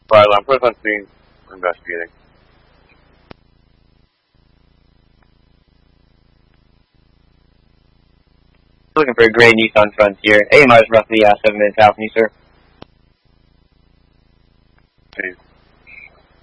Fire alarm, put us on scene. We're investigating. Looking for a gray Nissan Frontier. AMR is roughly 7 minutes out from you, sir. Jeez.